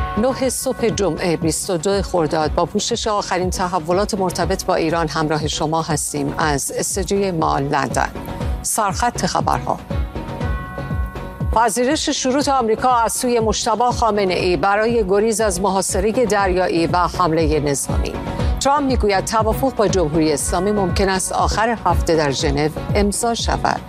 9 صبح جمعه 22 خرداد با پوشش آخرین تحولات مرتبط با ایران همراه شما هستیم از استودیوی ما لندن. سرخط خبرها: پذیرش شروط آمریکا از سوی مجتبی خامنه‌ای برای گریز از محاصره دریایی و حمله نظامی. ترامپ میگوید توافق با جمهوری اسلامی ممکن است آخر هفته در ژنو امضا شود.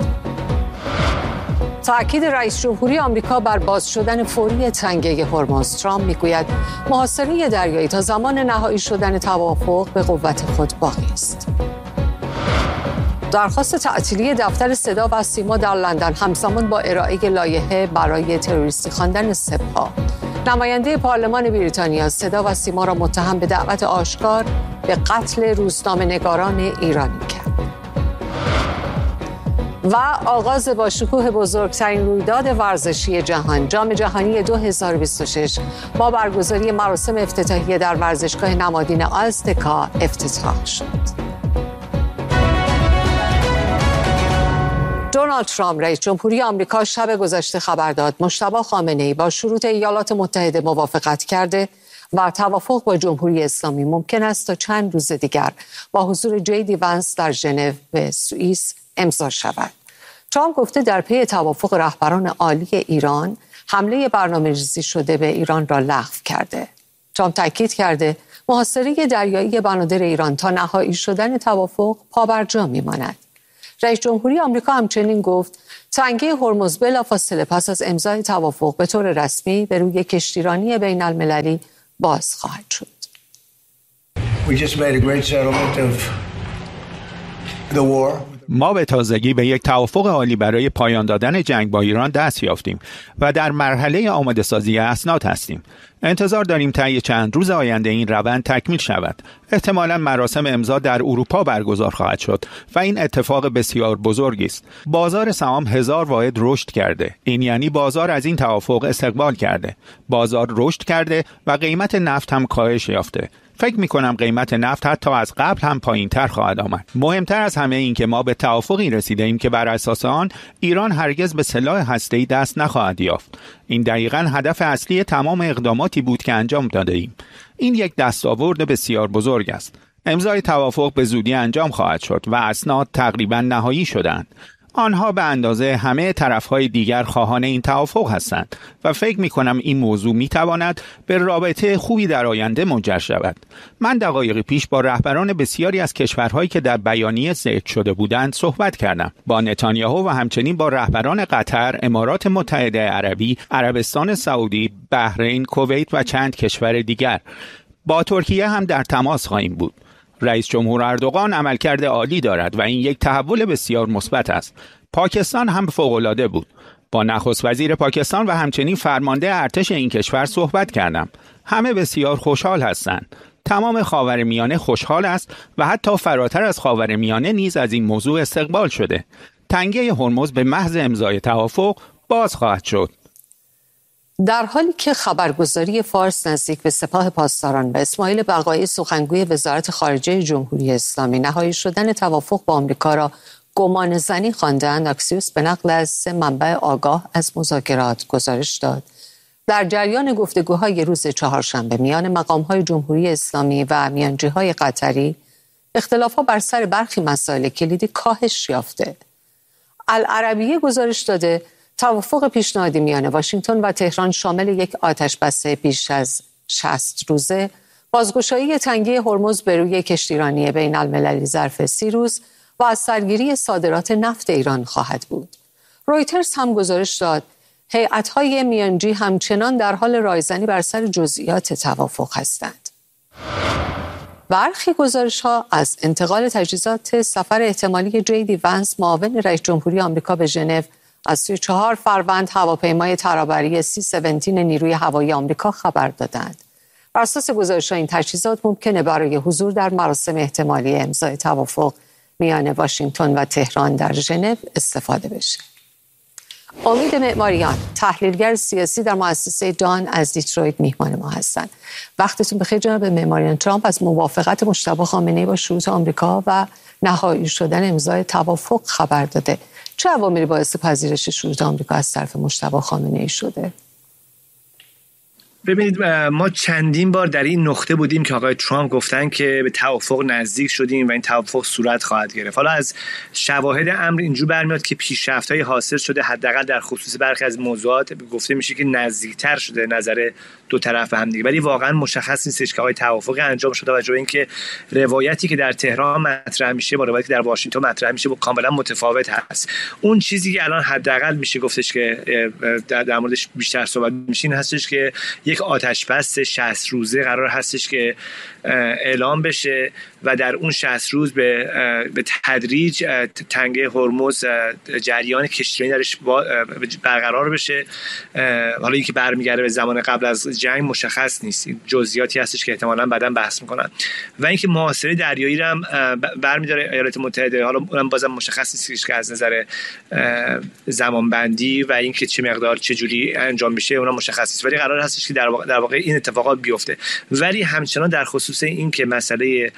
تأکید رئیس جمهوری آمریکا بر باز شدن فوری تنگه هرمز. ترامپ میگوید محاصره دریایی تا زمان نهایی شدن توافق به قوت خود باقی است. درخواست تعطیلی دفتر صدا و سیما در لندن همزمان با ارائه لایحه برای تروریستی خواندن سپاه. نماینده پارلمان بریتانیا صدا و سیما را متهم به دعوت آشکار به قتل روزنامه‌نگاران ایرانی کرد. و آغاز با شکوه بزرگترین رویداد ورزشی جهان، جام جهانی 2026 با برگزاری مراسم افتتاحیه در ورزشگاه نمادین آزتکا افتتاح شد. دونالد ترامپ رئیس جمهوری آمریکا شب گذشته خبر داد مجتبی خامنه‌ای با شروط ایالات متحده موافقت کرده و توافق با جمهوری اسلامی ممکن است تا چند روز دیگر با حضور جی ونس در ژنو به سوئیس امضا شود. ترامپ گفته در پی توافق رهبران عالی ایران حمله برنامه‌ریزی شده به ایران را لغو کرده. ترامپ تاکید کرده محاصره دریایی بنادر ایران تا نهایی شدن توافق پابرجا میماند. رئیس جمهوری آمریکا همچنین گفت تنگه هرمز بلافاصله پس از امضای توافق به طور رسمی به روی کشتیرانی بین المللی باز خواهد شد. ما به تازگی به یک توافق عالی برای پایان دادن جنگ با ایران دست یافتیم و در مرحله آماده سازی اسناد هستیم. انتظار داریم طی چند روز آینده این روند تکمیل شود. احتمالاً مراسم امضا در اروپا برگزار خواهد شد و این اتفاق بسیار بزرگی است. بازار سهام 1000 واحد رشد کرده. این یعنی بازار از این توافق استقبال کرده. بازار رشد کرده و قیمت نفت هم کاهش یافته. فکر می‌کنم قیمت نفت حتی از قبل هم پایین‌تر خواهد آمد. مهمتر از همه این که ما به توافقی رسیده‌ایم که بر اساس آن ایران هرگز به سلاح هسته‌ای دست نخواهد یافت. این دقیقاً هدف اصلی تمام اقداماتی بود که انجام داده‌ایم. این یک دستاورد بسیار بزرگ است. امضای توافق به زودی انجام خواهد شد و اسناد تقریباً نهایی شدند. آنها به اندازه همه طرفهای دیگر خواهان این توافق هستند و فکر می‌کنم این موضوع می‌تواند به رابطه خوبی در آینده منجر شود. من دقایق پیش با رهبران بسیاری از کشورهایی که در بیانیه ذکر شده بودند صحبت کردم. با نتانیاهو و همچنین با رهبران قطر، امارات متحده عربی، عربستان سعودی، بحرین، کویت و چند کشور دیگر. با ترکیه هم در تماس خواهیم بود. رئیس جمهور اردوغان عملکرد عالی دارد و این یک تحول بسیار مثبت است. پاکستان هم فوق‌العاده بود. با نخست وزیر پاکستان و همچنین فرمانده ارتش این کشور صحبت کردم. همه بسیار خوشحال هستند. تمام خاورمیانه خوشحال است و حتی فراتر از خاورمیانه نیز از این موضوع استقبال شده. تنگه هرمز به محض امضای توافق باز خواهد شد. در حالی که خبرگزاری فارس نزدیک به سپاه پاسداران و اسماعیل بقایی سخنگوی وزارت خارجه جمهوری اسلامی نهایی شدن توافق با آمریکا را گمان زنی خواندند، اکسیوس به نقل از 3 منبع آگاه از مذاکرات گزارش داد در جریان گفتگوهای روز چهارشنبه میان مقام‌های جمهوری اسلامی و میانجی‌های قطری اختلافات بر سر برخی مسائل کلیدی کاهش یافته. العربیه گزارش داده توافق پیشنهادی میان واشنگتن و تهران شامل یک آتش‌بس بیش از 60 روزه، بازگشایی تنگه هرمز به روی کشتیرانی بین المللی ظرف 30 روز و از سرگیری صادرات نفت ایران خواهد بود. رویترز هم گزارش داد هیئت‌های میانجی همچنان در حال رایزنی بر سر جزئیات توافق هستند. برخی گزارش‌ها از انتقال تجهیزات سفر احتمالی جی ونس معاون رئیس جمهوری آمریکا به ژنو از سوی 4 فروند هواپیمای ترابری C-17 نیروی هوایی آمریکا خبر دادند. بر اساس گزارش‌ها این تجهیزات ممکنه برای حضور در مراسم احتمالی امضای توافق میان واشنگتن و تهران در ژنو استفاده بشه. امید معماریان، تحلیلگر سیاسی در مؤسسه دان از دیترویت میهمان ما هستند. وقتتون بخیر جناب معماریان. ترامپ از موافقت مجتبی خامنه‌ای با شروط آمریکا و نهایی شدن امضای توافق خبر داده. چه عواملی باعث پذیرش شروط آمریکا از طرف مجتبی خامنه‌ای شده؟ ببینید ما چندین بار در این نقطه بودیم که آقای ترامپ گفتن که به توافق نزدیک شدیم و این توافق صورت خواهد گرفت. حالا از شواهد امر اینجور برمیاد که پیشرفت‌های حاصل شده، حداقل در خصوص برخی از موضوعات گفته میشه که نزدیکتر شده نظر دو طرف به هم دیگه، ولی واقعا مشخص نیستش که آقای توافق انجام شده و جای اینکه روایتی که در تهران مطرح میشه با روایتی که در واشنگتن مطرح میشه کاملا متفاوت هست. اون چیزی که الان حداقل میشه گفتش که در موردش بیشتر صحبت میشه این هستش که یک آتش بس 60 روزه قرار هستش که اعلام بشه و در اون 60 روز به تدریج تنگه هرمز جریان کشتیرانی درش برقرار بشه. حالا اینکه برمیگرده به زمان قبل از جنگ مشخص نیست، جزئیاتی هستش که احتمالاً بعداً بحث میکنن. و اینکه محاصره دریایی رو هم برمی‌داره ایالات متحده، حالا اونم بازم مشخص نیست که از نظر زمانبندی و اینکه چه مقدار چه جوری انجام میشه اونم مشخص نیست، ولی قرار هستش که در واقع این اتفاقات بیفته. ولی همچنان در خصوص این که مسئله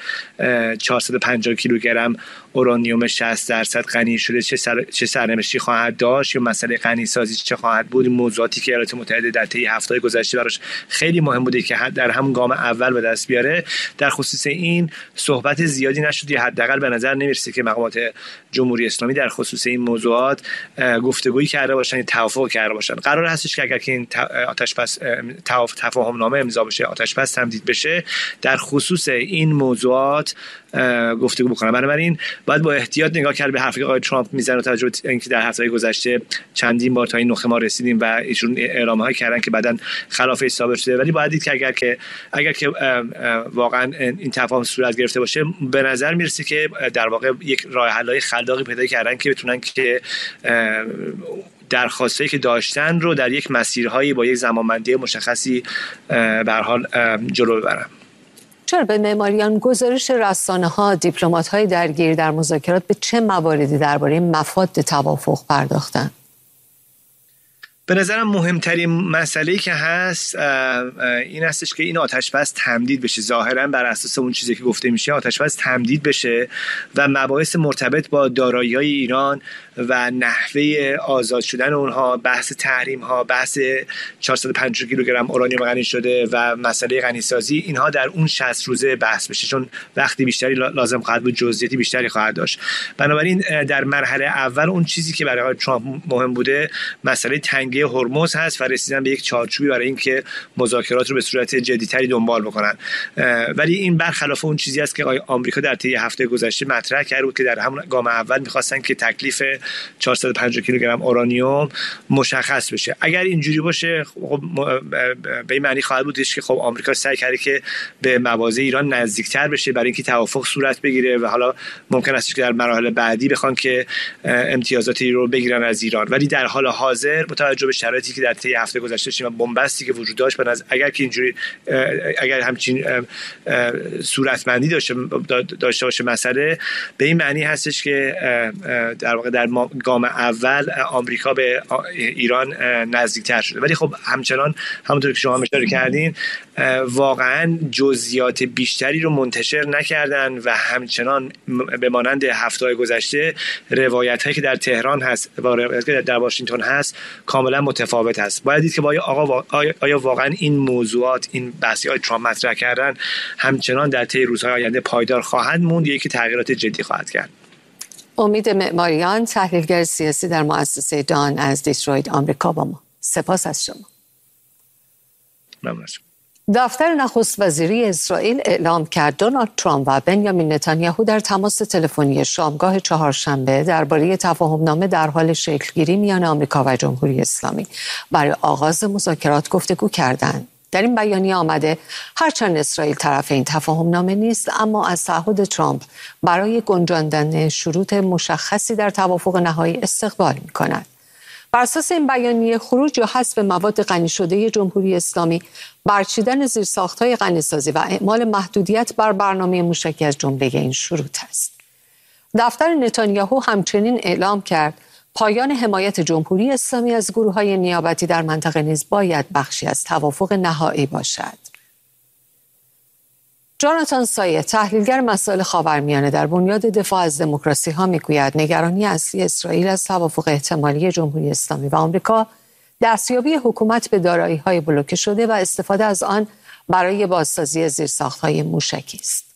450 کیلوگرم اورانیوم 60% غنی شده چه سرنوشتی خواهد داشت یا مسئله غنی سازی چه خواهد بود، موضوعاتی که ایالات متحده در طی هفته‌های گذشته براش خیلی مهم بوده که در همون گام اول به دست بیاره، در خصوص این صحبت زیادی نشده. حداقل به نظر نمیرسه که مقامات جمهوری اسلامی در خصوص این موضوعات گفتگویی کرده باشن یا توافق کرده باشن. قرار هستش که اگر که این آتش‌بس تفاهم نامه امضا بشه، آتش‌بس تمدید بشه، در خصوص این موضوعات گفتگو بکنن. بنابراین باید با احتیاط نگاه کرد به حرفی که آقای ترامپ میزنه، توجه به اینکه در هفته‌های گذشته چندین بار تا این نقطه ما رسیدیم و ایشون اعلامه‌هایی کردن که بعداً خلافش ثابت شده. ولی باید دید که اگر که واقعاً این تفاهم صورت گرفته باشه، به نظر میرسه که در واقع یک راه حل‌های خلاقی پیدا کردن که بتونن که درخواستایی که داشتن رو در یک مسیرهایی با یک زمانبندی مشخصی به هر حال جلو ببرن. چرا به معماریان گزارش رسانه‌ها دیپلمات‌های درگیر در مذاکرات به چه مواردی درباره مفاد توافق پرداختن؟ به نظرم مهمترین مسئله‌ای که هست این هستش که این آتش‌بس تمدید بشه. ظاهراً بر اساس اون چیزی که گفته میشه آتش‌بس تمدید بشه و مباحث مرتبط با دارایی‌های ایران و نحوه آزاد شدن اونها، بحث تحریم‌ها، بحث 450 کیلوگرم اورانیوم غنی شده و مسئله غنی‌سازی، اینها در اون 60 روزه بحث بشه، چون وقتی بیشتری لازم خواهد بود، جزئیاتی بیشتری خواهد داشت. بنابراین در مرحله اول اون چیزی که برای ترامپ مهم بوده مسئله تنگه هرمز هست و رسیدن به یک چارچوبی برای اینکه مذاکرات رو به صورت جدی‌تری دنبال بکنن. ولی این برخلاف اون چیزی است که آمریکا در طی هفته گذشته مطرح کرده بود که در همون گام اول می‌خواستن که تکلیف 450 کیلوگرم اورانیوم مشخص بشه. اگر اینجوری باشه خب به این معنی خواهد بودش که خب آمریکا سعی کرده که به مواضع ایران نزدیکتر بشه برای اینکه توافق صورت بگیره و حالا ممکن است که در مراحل بعدی بخوان که امتیازاتی رو بگیرن از ایران. ولی در حال حاضر با توجه به شرایطی که در طی هفته گذشته شیم و بنبستی که وجود داشت، اگر که اینجوری اگر همچین صورتمندی داشته باشه مسئله، به این معنی هستش که در واقع در گام اول آمریکا به ایران نزدیکتر شده. ولی خب همچنان همونطور که شما اشاره کردین واقعا جزئیات بیشتری رو منتشر نکردن و همچنان به مانند هفته‌های گذشته روایت‌هایی که در تهران هست و روایت‌هایی که در واشنگتن هست کاملا متفاوت هست. باید دید که آیا واقعا این موضوعات، این بحث‌های ترامپ مطرح کردن همچنان در طی روزهای آینده پایدار خواهد موند یا اینکه تغییرات جدی خواهد کرد. امید معماریان، تحلیلگر سیاسی در مؤسسه دان از دیترویت آمریکا با ما. سپاس از شما. ممنون. دفتر نخست وزیری اسرائیل اعلام کرد دونالد ترامپ و بنیامین نتانیاهو در تماس تلفنی شامگاه چهارشنبه درباره تفاهم‌نامه در حال شکلگیری میان آمریکا و جمهوری اسلامی برای آغاز مذاکرات گفتگو کردند. در این بیانیه آمده هرچند اسرائیل طرف این تفاهم‌نامه نیست، اما از تعهد ترامپ برای گنجاندن شروط مشخصی در توافق نهایی استقبال می‌کند. بر اساس این بیانیه خروج یا حذف مواد غنی شده جمهوری اسلامی، برچیدن زیرساخت‌های غنی‌سازی و اعمال محدودیت بر برنامه موشکی از جمله این شروط است. دفتر نتانیاهو همچنین اعلام کرد پایان حمایت جمهوری اسلامی از گروه‌های نیابتی در منطقه نیز باید بخشی از توافق نهایی باشد. جاناتان سایه، تحلیلگر مسائل خاورمیانه در بنیاد دفاع از دموکراسی ها، میگوید نگرانی اصلی اسرائیل از توافق احتمالی جمهوری اسلامی و آمریکا دستیابی حکومت به دارایی‌های بلوکه شده و استفاده از آن برای بازسازی زیرساخت‌های موشکی است.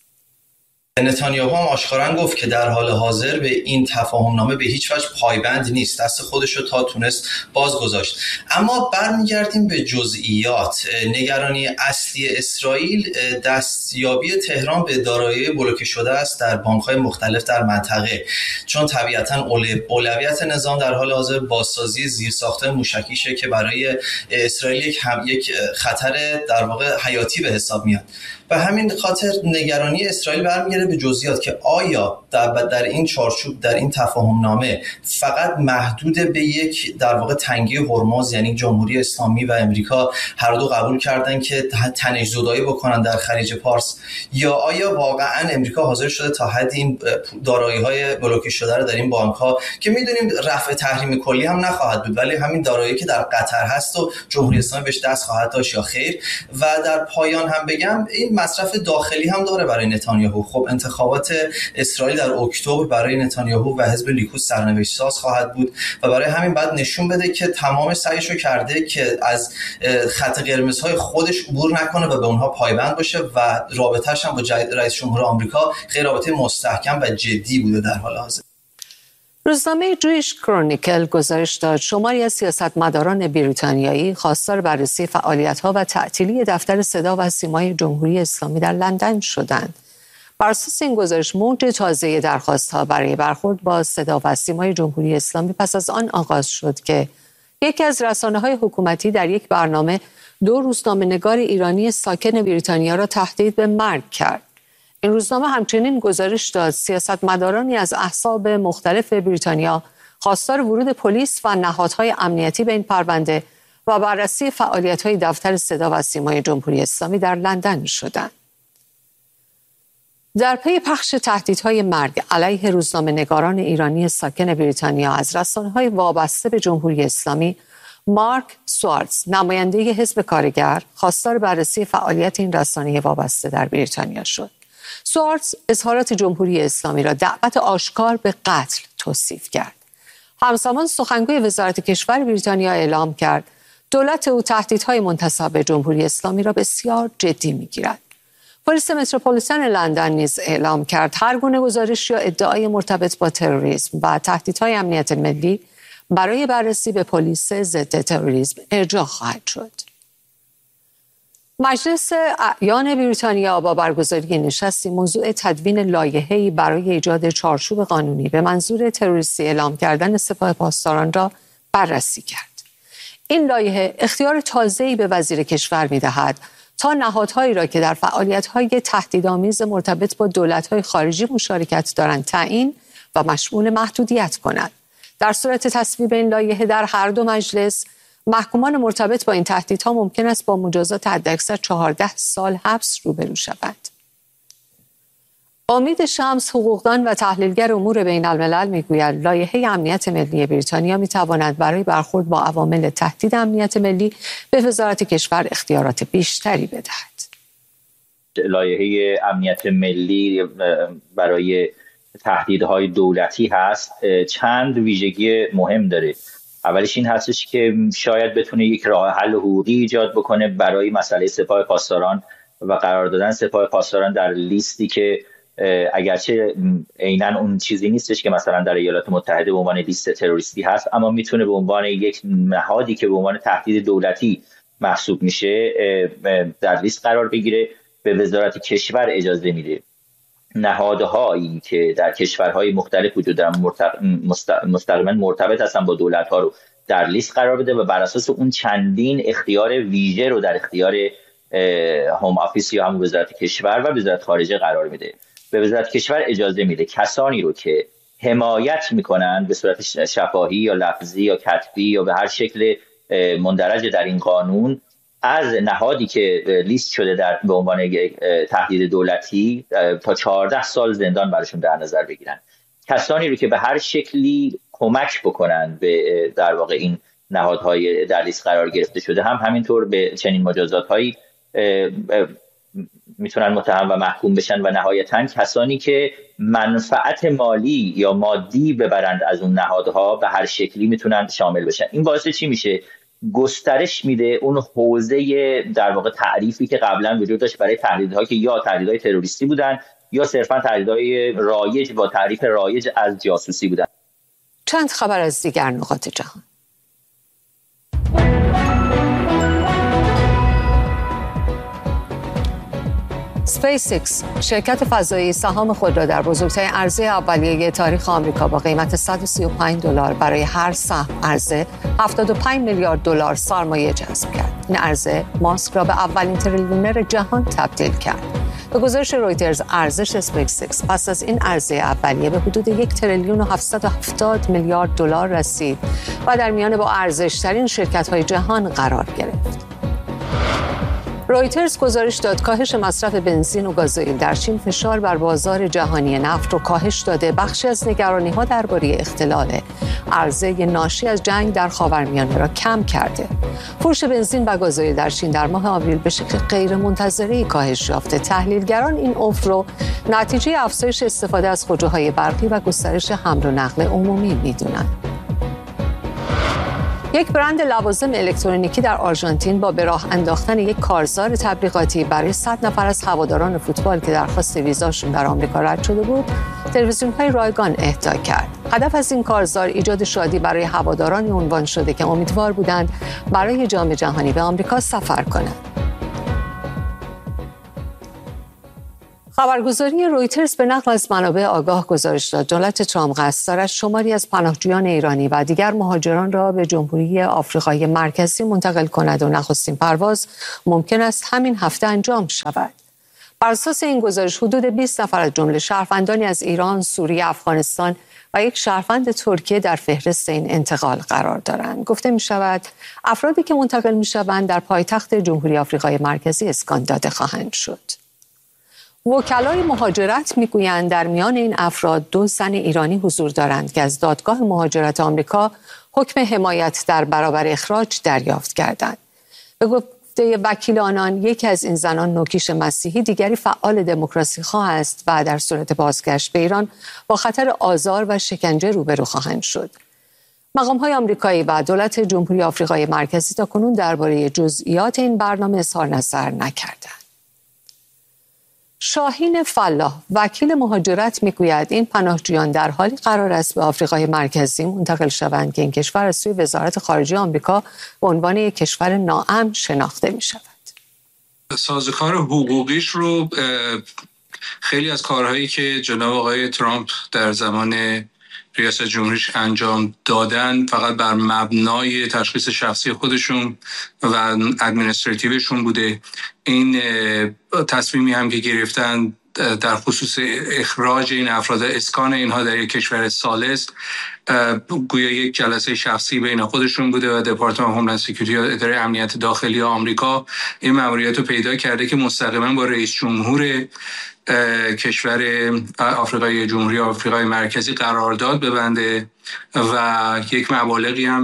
نتانیاهو هم آشکارا گفت که در حال حاضر به این تفاهمنامه به هیچ وجه پایبند نیست، دست خودش رو تا تونست باز گذاشت. اما برمیگردیم به جزئیات. نگرانی اصلی اسرائیل دستیابی تهران به دارایی بلوکه شده است در بانک‌های مختلف در منطقه، چون طبیعتاً اولویت نظام در حال حاضر بازسازی زیرساخت‌های موشکیشه که برای اسرائیل یک خطر در واقع حیاتی به حساب میاد. به همین خاطر نگرانی اسرائیل برمیگرده به جزئیات که آیا در این چارچوب، در این تفاهمنامه فقط محدود به یک در واقع تنگه هرمز، یعنی جمهوری اسلامی و امریکا هر دو قبول کردن که تنش زدایی بکنن در خلیج پارس، یا آیا واقعا امریکا حاضر شده تا حد این دارایی‌های بلوکه شده رو در این بانک‌ها که می‌دونیم رفع تحریم کلی هم نخواهد بود، ولی همین دارایی که در قطر هست و جمهوری اسلامی بهش دست خواهد داشت یا خیر. و در پایان هم بگم این مصرف داخلی هم داره برای نتانیاهو. خب انتخابات اسرائیل در اکتبر برای نتانیاهو و حزب لیکود سرنوشت ساز خواهد بود و برای همین بعد نشون بده که تمام سعیشو کرده که از خط قرمزهای خودش عبور نکنه و به اونها پایبند باشه و رابطه‌اش هم با رئیس جمهور آمریکا خیلی رابطه مستحکم و جدی بوده در حال حاضر. روزنامه جویش کرونیکل گزارش داد شماری از سیاستمداران بریتانیایی خواستار بررسی فعالیت‌ها و تعطیلی دفتر صدا و سیمای جمهوری اسلامی در لندن شدند. بر اساس این گزارش موج تازه درخواست‌ها برای برخورد با صدا و سیمای جمهوری اسلامی پس از آن آغاز شد که یکی از رسانه‌های حکومتی در یک برنامه 2 روزنامه‌نگار ایرانی ساکن بریتانیا را تهدید به مرگ کرد. این روزنامه همچنین گزارش داد سیاستمدارانی از احزاب مختلف بریتانیا خواستار ورود پلیس و نهادهای امنیتی به این پرونده و بررسی فعالیت‌های دفتر صدا و سیمای جمهوری اسلامی در لندن شدند. در پی پخش تهدیدهای مرگ علیه روزنامه‌نگاران ایرانی ساکن بریتانیا از رسانه‌های وابسته به جمهوری اسلامی، مارک سوارتز، نماینده حزب کارگر، خواستار بررسی فعالیت این رسانه وابسته در بریتانیا شد. سوارتز اظهارات جمهوری اسلامی را دعوت آشکار به قتل توصیف کرد. همزمان سخنگوی وزارت کشور بریتانیا اعلام کرد دولت او تهدیدهای منتسب به جمهوری اسلامی را بسیار جدی می‌گیرد. پلیس متروپولیتن لندن نیز اعلام کرد هر گونه گزارش یا ادعای مرتبط با تروریسم و تهدیدهای امنیت ملی برای بررسی به پلیس ضد تروریسم ارجاع خواهد شد. مجلس اعیان بریتانیا با برگزاری نشستی موضوع تدوین لایحه‌ای برای ایجاد چارچوب قانونی به منظور تروریستی اعلام کردن سپاه پاسداران را بررسی کرد. این لایحه اختیار تازه‌ای به وزیر کشور می‌دهد تا نهادهایی را که در فعالیت‌های تهدیدآمیز مرتبط با دولت‌های خارجی مشارکت دارند تعیین و مشمول محدودیت کند. در صورت تصویب این لایحه در هر دو مجلس، محکومان مرتبط با این تهدیدها ممکن است با مجازات حداکثر 14 سال حبس روبرو شوند. امید شمس، حقوقدان و تحلیلگر امور بین الملل میگوید لایحه امنیت ملی بریتانیا میتواند برای برخورد با عوامل تهدید امنیت ملی به وزارت کشور اختیارات بیشتری بدهد. لایحه امنیت ملی برای تهدیدهای دولتی هست، چند ویژگی مهم داره. اولیش این هستش که شاید بتونه یک راه حل حقوقی ایجاد بکنه برای مسئله سپاه پاسداران و قرار دادن سپاه پاسداران در لیستی که اگرچه عیناً اون چیزی نیستش که مثلا در ایالات متحده به عنوان لیست تروریستی هست، اما میتونه به عنوان یک نهادی که به عنوان تهدید دولتی محسوب میشه در لیست قرار بگیره. به وزارت کشور اجازه میده نهادهایی که در کشورهای مختلف وجود دارن مستقیما مرتبط هستن با دولت‌ها رو در لیست قرار بده و بر اساس اون چندین اختیار ویژه رو در اختیار هوم آفیس یا هم وزارت کشور و وزارت خارجه قرار میده. به وزارت کشور اجازه میده کسانی رو که حمایت میکنن به صورت شفاهی یا لفظی یا کتبی یا به هر شکل مندرج در این قانون از نهادی که لیست شده به عنوان تهدید دولتی تا 14 سال زندان براشون در نظر بگیرن. کسانی رو که به هر شکلی کمک بکنن به در واقع این نهادهای در لیست قرار گرفته شده هم همینطور به چنین مجازات‌هایی میتونن متهم و محکوم بشن و نهایتاً کسانی که منفعت مالی یا مادی ببرند از اون نهادها به هر شکلی میتونن شامل بشن. این باعث چی میشه گسترش میده اون حوزه در واقع تعریفی که قبلا وجود داشت برای تهدیدها که یا تهدیدهای تروریستی بودن یا صرفا تهدیدهای رایج با تعریف رایج از جاسوسی بودن. چند خبر از دیگر نقاط جهان. اسپیس ایکس، شرکت فضایی، سهام خود را در بزرگترین عرضه اولیه تاریخ آمریکا با قیمت $135 برای هر سهم عرضه 75 میلیارد دلار سرمایه جذب کرد. این عرضه ماسک را به اولین تریلیونر جهان تبدیل کرد. به گزارش رویترز ارزش اسپیس ایکس پس از این عرضه اولیه به حدود 1,770 میلیارد دلار رسید و در میان با ارزش‌ترین شرکت‌های جهان قرار گرفت. رویترز گزارش داد کاهش مصرف بنزین و گازوئیل در چین فشار بر بازار جهانی نفت را کاهش داده بخشی از نگرانی‌ها درباره اختلال عرضه ناشی از جنگ در خاورمیانه را کم کرده. فروش بنزین و گازوئیل در چین در ماه آوریل به شکل غیرمنتظره‌ای کاهش یافته. تحلیلگران این افت را نتیجه افزایش استفاده از خودروهای برقی و گسترش حمل و نقل عمومی می‌دانند. یک برند لوازم الکترونیکی در آرژانتین با به راه انداختن یک کارزار تبلیغاتی برای 100 نفر از هواداران فوتبال که درخواست ویزاشون در آمریکا رد شده بود، تلویزیون‌های رایگان اهدا کرد. هدف از این کارزار ایجاد شادی برای هوادارانی عنوان شده که امیدوار بودند برای جام جهانی به آمریکا سفر کنند. خبرگزاری رویترز به نقل از منابع آگاه گزارش داد دولت ترامپ قصد دارد شماری از پناهجویان ایرانی و دیگر مهاجران را به جمهوری آفریقای مرکزی منتقل کند و نخستین پرواز ممکن است همین هفته انجام شود. بر اساس این گزارش حدود 20 نفر از جمله شهروندانی از ایران، سوریه، افغانستان و یک شهروند ترکیه در فهرست این انتقال قرار دارند. گفته می شود افرادی که منتقل می شوند در پایتخت جمهوری آفریقای مرکزی اسکان داده خواهند شد. وکلای مهاجرت میگویند در میان این افراد 2 زن ایرانی حضور دارند که از دادگاه مهاجرت آمریکا حکم حمایت در برابر اخراج دریافت کردند. به گفته وکیل آنان، یکی از این زنان نوکیش مسیحی، دیگری فعال دموکراسی خواه است و در صورت بازگشت به ایران با خطر آزار و شکنجه روبرو خواهند شد. مقام‌های آمریکایی و دولت جمهوری آفریقای مرکزی تاکنون درباره جزئیات این برنامه اظهار نظر نکردند. شاهین فلاح، وکیل مهاجرت، میگوید این پناهجویان در حالی قرار است به آفریقای مرکزی منتقل شوند که این کشور از سوی وزارت خارجه آمریکا به عنوان یک کشور ناامن شناخته می شود. سازوکار حقوقیش رو خیلی از کارهایی که جناب آقای ترامپ در زمان ریاست جمهوریش انجام دادن فقط بر مبنای تشخیص شخصی خودشون و ادمنستراتیوشون بوده. این تصمیمی هم که گرفتن در خصوص اخراج این افراد، اسکان اینها در یک کشور ثالث، گویا یک جلسه شخصی بین خودشون بوده و دپارتمان هوملند سکیوریتی و اداره امنیت داخلی آمریکا این مأموریت رو پیدا کرده که مستقیما با رئیس جمهور کشور جمهوری آفریقای مرکزی قرارداد ببنده و یک مبالغی هم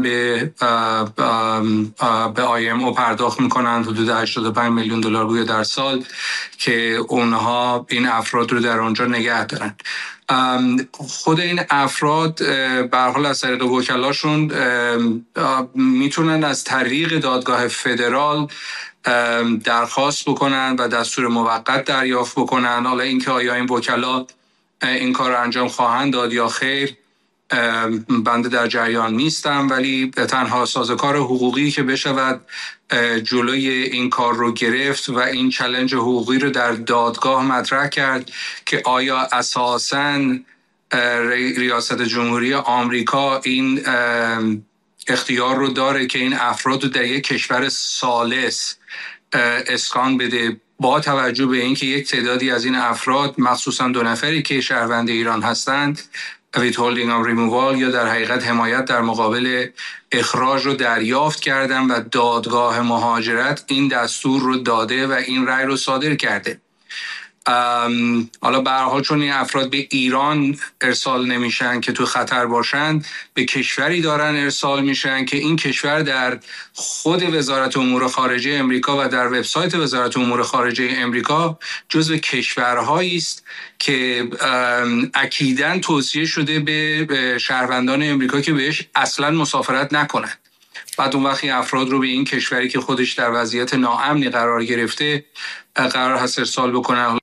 به IMO پرداخت میکنند، حدود 85 میلیون دلار گویا در سال، که اونها این افراد رو در اونجا نگه دارن. خود این افراد به هر حال از طریق وکلاشون میتونن از طریق دادگاه فدرال درخواست بکنن و دستور موقت دریافت بکنن. حالا اینکه آیا این وکلا این کار رو انجام خواهند داد یا خیر بنده در جریان نیستم، ولی تنها سازوکار حقوقی که بشود جلوی این کار رو گرفت و این چالش حقوقی رو در دادگاه مطرح کرد که آیا اساساً ریاست جمهوری آمریکا این اختیار رو داره که این افراد رو در یک کشور ثالث اسکان بده، با توجه به اینکه یک تعدادی از این افراد مخصوصا 2 نفری که شهروند ایران هستند withholding of removal یا در حقیقت حمایت در مقابل اخراج رو دریافت کردن و دادگاه مهاجرت این دستور رو داده و این رأی رو صادر کرده. حالا به هر حال چون این افراد به ایران ارسال نمیشن که تو خطر باشند، به کشوری دارن ارسال میشن که این کشور در خود وزارت امور خارجه امریکا و در وبسایت وزارت امور خارجه امریکا جزو کشورهایی است که اکیداً توصیه شده به شهروندان امریکا که بهش اصلاً مسافرت نکنند. بعد اون وقتی افراد رو به این کشوری که خودش در وضعیت ناامنی قرار گرفته قرار هست ارسال بکنن.